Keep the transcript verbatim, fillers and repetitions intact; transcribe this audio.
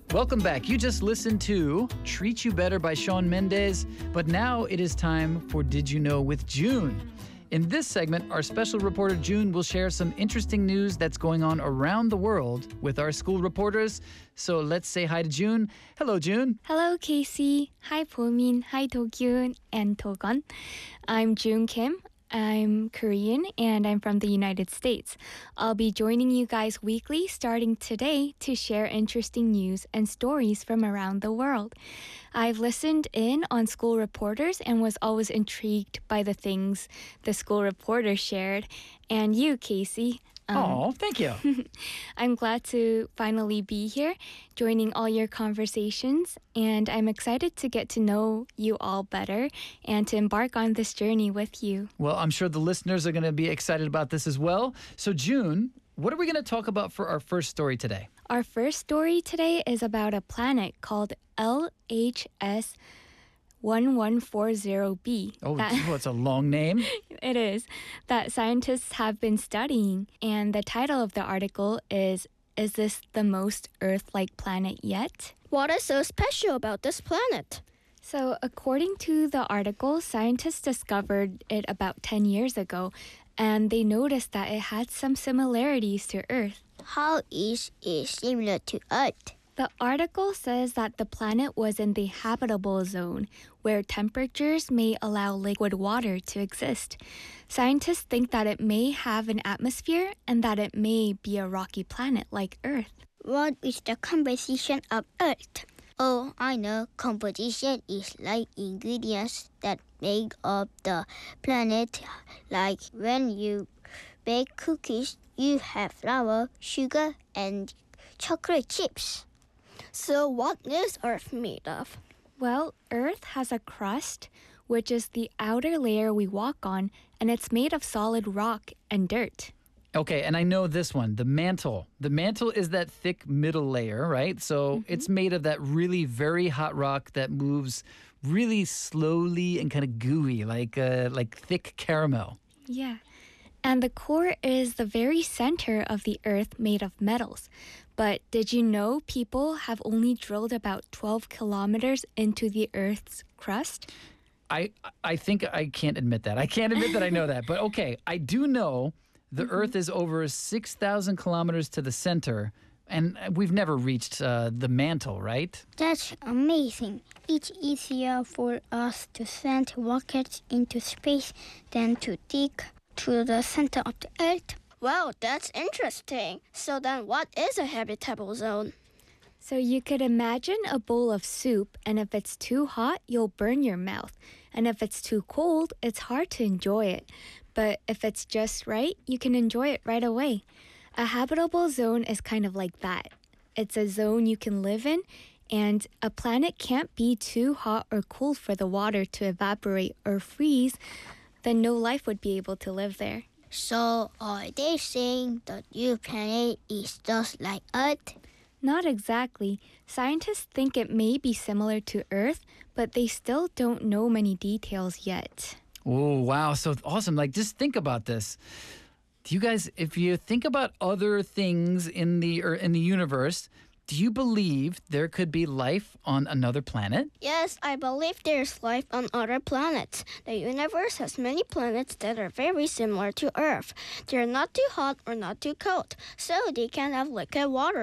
Welcome back. You just listened to Treat You Better by Shawn Mendes, but now it is time for Did You Know with June. In this segment, our special reporter June will share some interesting news that's going on around the world with our school reporters. So let's say hi to June. Hello, June. Hello, Casey. Hi, Pomin. Hi, Do-kyun and Togon. I'm June Kim. I'm Korean and I'm from the United States. I'll be joining you guys weekly starting today to share interesting news and stories from around the world. I've listened in on school reporters and was always intrigued by the things the school reporters shared. And you, Casey. Um, oh, thank you. I'm glad to finally be here, joining all your conversations, and I'm excited to get to know you all better and to embark on this journey with you. Well, I'm sure the listeners are going to be excited about this as well. So, June, what are we going to talk about for our first story today? Our first story today is about a planet called L H S one one four zero b. Oh, that, oh, it's a long name. It is. That scientists have been studying. And the title of the article is, Is this the most Earth-like planet yet? What is so special about this planet? So, according to the article, scientists discovered it about ten years ago, and they noticed that it had some similarities to Earth. How is it similar to Earth? The article says that the planet was in the habitable zone, where temperatures may allow liquid water to exist. Scientists think that it may have an atmosphere and that it may be a rocky planet like Earth. What is the composition of Earth? Oh, I know. Composition is like ingredients that make up the planet. Like when you bake cookies, you have flour, sugar, and chocolate chips. So what is Earth made of? Well, Earth has a crust, which is the outer layer we walk on, and it's made of solid rock and dirt. Okay, and I know this one, the mantle. The mantle is that thick middle layer, right? So mm-hmm. It's made of that really very hot rock that moves really slowly and kind of gooey, like uh, like thick caramel. Yeah. And the core is the very center of the Earth made of metals. But did you know people have only drilled about twelve kilometers into the Earth's crust? I I think I can't admit that. I can't admit that I know that. But okay, I do know the mm-hmm. Earth is over six thousand kilometers to the center, and we've never reached uh, the mantle, right? That's amazing. It's easier for us to send rockets into space than to dig to the center of the Earth. Wow, that's interesting. So then what is a habitable zone? So you could imagine a bowl of soup, and if it's too hot, you'll burn your mouth. And if it's too cold, it's hard to enjoy it. But if it's just right, you can enjoy it right away. A habitable zone is kind of like that. It's a zone you can live in, and a planet can't be too hot or cold for the water to evaporate or freeze, then no life would be able to live there. So are they saying the new planet is just like Earth? Not exactly. Scientists think it may be similar to Earth, but they still don't know many details yet. Oh, wow. So awesome. Like, just think about this. Do you guys, if you think about other things in the or in the universe, do you believe there could be life on another planet? Yes, I believe there's life on other planets. The universe has many planets that are very similar to Earth. They're not too hot or not too cold, so they can have liquid water.